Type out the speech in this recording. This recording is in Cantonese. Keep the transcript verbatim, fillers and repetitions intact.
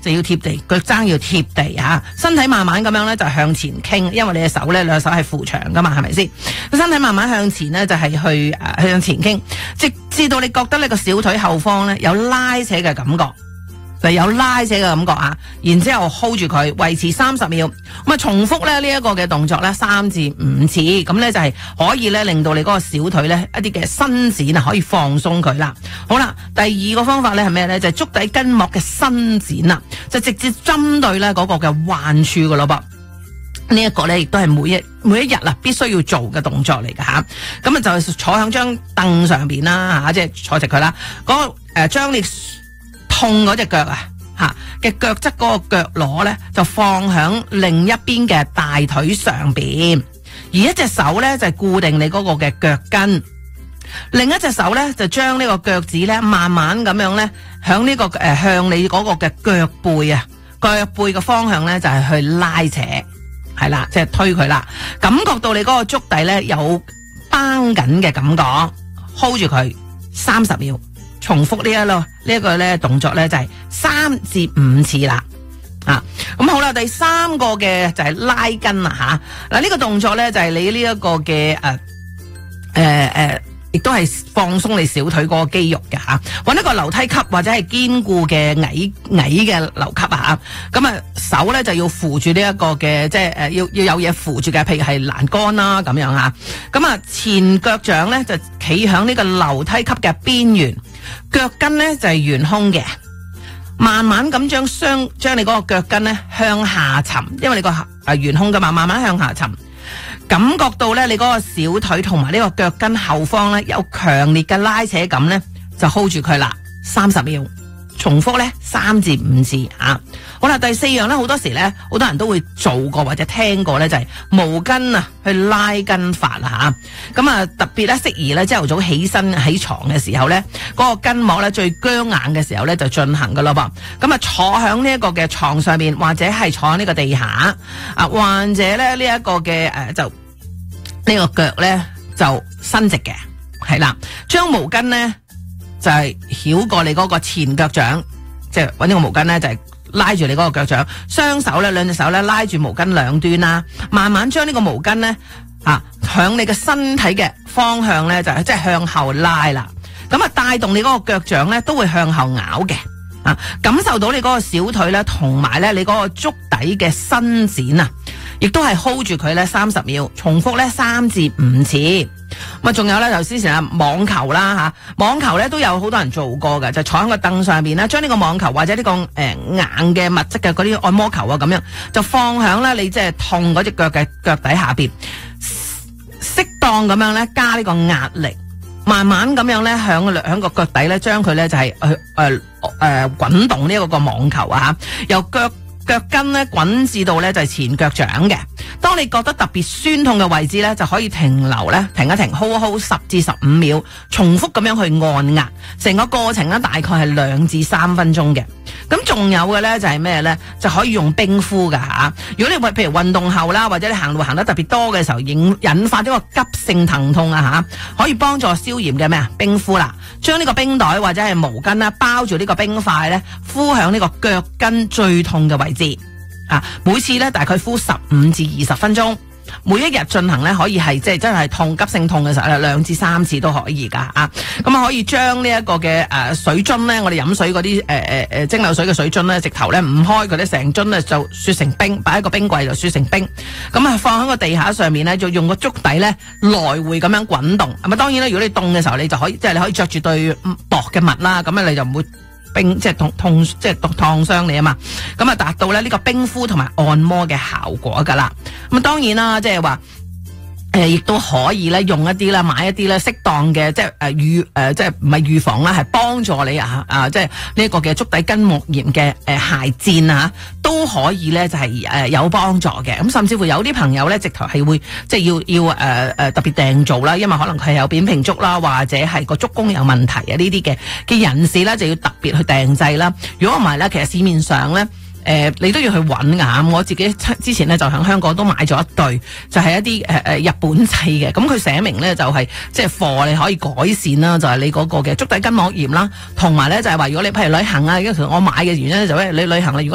就要貼地，腳踭要貼地吓，身體慢慢咁樣咧就向前傾，因為你嘅手咧兩手係扶牆噶嘛，係咪先？身體慢慢向前咧就係去誒、呃、向前傾，直至到你覺得呢個小腿後方咧有拉扯嘅感覺。就有拉扯嘅感覺啊，然之後 hold 住佢，維持三十秒，咁啊重複咧呢一個嘅動作咧三至五次，咁咧就係可以咧令到你嗰個小腿咧一啲嘅伸展啊可以放鬆佢啦。好啦，第二個方法咧係咩咧？就係足底筋膜嘅伸展啦，就直接針對咧嗰個嘅患處噶咯噃。呢一個咧亦都係每一每一日啊必須要做嘅動作嚟噶吓，咁啊就係坐響張凳上邊啦吓，即係坐直佢啦，嗰、那個誒將、呃、你。痛嗰隻腳啊，吓嘅腳側嗰個腳踝咧就放響另一邊嘅大腿上邊，而一隻手咧就係固定你嗰個嘅腳跟，另一隻手咧就將呢個腳趾咧慢慢咁樣咧響呢個誒、呃、向你嗰個嘅腳背啊，腳背嘅方向咧就係去拉扯，係啦，即係推佢啦，感覺到你嗰個足底咧有繃緊嘅感覺 ，hold 住佢三十秒。重複呢一咯呢一個咧動作咧就係三至五次啦，啊咁好啦，第三個嘅就係拉筋啦吓，嗱呢個動作咧就係你呢一個嘅誒誒誒，亦都係放鬆你小腿嗰個肌肉嘅吓，揾一個樓梯級或者係堅固嘅矮矮嘅樓級啊，咁啊手咧就要扶住呢一個嘅即係誒要要有嘢扶住嘅，譬如係欄杆啦咁樣吓，咁啊前腳掌咧就企響呢個樓梯級嘅邊緣。腳跟咧就係懸空嘅，慢慢咁將雙將你嗰個腳跟咧向下沉，因為你個誒懸空噶嘛，慢慢向下沉，感覺到咧你嗰個小腿同埋呢個腳跟後方咧有強烈嘅拉扯感咧，就 hold 住佢啦，三十秒，重複咧三至五次啊。好啦，第四樣咧，好多時咧，好多人都會做過或者聽過咧，就係毛巾啊去拉筋法啦吓。咁啊，特別咧適宜咧朝頭早起身喺床嘅時候咧，嗰個筋膜咧最僵硬嘅時候咧就進行噶咯噃。咁啊，坐響呢一個嘅床上邊，或者係坐喺呢個地下啊，患者咧呢一個嘅誒就呢個腳咧就伸直嘅，係啦，將毛巾咧就係繞過你嗰個前腳掌，即係搵呢個毛巾咧就係。拉住你嗰個腳掌，雙手咧，兩隻手咧拉住毛巾兩端啦，慢慢將呢個毛巾咧啊向你嘅身體嘅方向咧就係即係向後拉啦，咁啊帶動你嗰個腳掌咧都會向後拗嘅啊，感受到你嗰個小腿咧同埋咧你嗰個足底嘅伸展啊，亦都係 hold 住佢咧三十秒，重複咧三至五次。咁啊，仲有咧，頭先成日網球啦吓，網球咧都有好多人做過嘅，就坐喺個凳上邊啦，將呢個網球或者呢、這個誒、呃、硬嘅物質嘅嗰啲按摩球啊，咁樣就放響咧你即係痛嗰隻腳嘅腳底下邊，適當咁樣咧加呢個壓力，慢慢咁樣咧響響個腳底咧將佢咧就係誒誒誒滾動呢一個個網球啊，由腳腳跟咧滾至到咧就係前腳掌嘅。當你覺得特別酸痛嘅位置咧，就可以停留咧，停一停 ，hold hold 十至十五秒，重複咁樣去按壓，成個過程咧大概係兩至三分鐘嘅。咁仲有嘅咧就係咩咧？就可以用冰敷噶吓。如果你譬如運動後啦，或者你行路行得特別多嘅時候，引引發呢個急性疼痛啊吓，可以幫助消炎嘅咩啊？冰敷啦，將呢個冰袋或者係毛巾啦包住呢個冰塊咧，敷響呢個腳跟最痛嘅位置。啊，每次咧大概敷十五至二十分鐘，每一日進行咧可以係即係真係痛急性痛嘅時候咧兩至三次都可以噶啊，咁啊可以將呢一個嘅誒水樽咧，我哋飲水嗰啲誒誒誒蒸餾水嘅水樽咧，直頭咧唔開佢咧，成樽咧就雪成冰，擺喺個冰櫃就雪成冰，咁啊放喺個地下上面咧，就用個足底咧來回咁樣滾動，咁啊當然啦，如果你凍嘅時候，你就可以即係你可以着住對薄嘅襪啦，咁啊你就唔會。冰即係痛痛即係燙傷你啊嘛，咁啊達到咧呢個冰敷同埋按摩嘅效果噶啦。咁啊當然啦，即係話誒亦都可以咧用一啲啦，買一啲咧適當嘅即係誒預誒即係唔係預防啦，係幫助你啊啊即係呢一個嘅足底筋膜炎嘅誒鞋墊啊，都可以咧就係誒有幫助嘅。咁甚至乎有啲朋友咧直頭係會即係要要誒誒、呃、特別訂做啦，因為可能佢係有扁平足啦，或者係個足弓有問題啊呢啲嘅嘅人士咧就要特別去訂製啦。如果唔係咧，其實市面上咧。誒、呃，你都要去揾噶。我自己之前咧就喺香港都買咗一對，就係、是、一啲誒誒日本製嘅。咁佢寫明咧就係、是、即係貨你可以改善啦，就係、是、你嗰個嘅足底筋膜炎啦，同埋咧就係、是、話如果你譬如旅行啊，因為我買嘅原因咧就係你旅行啦，如果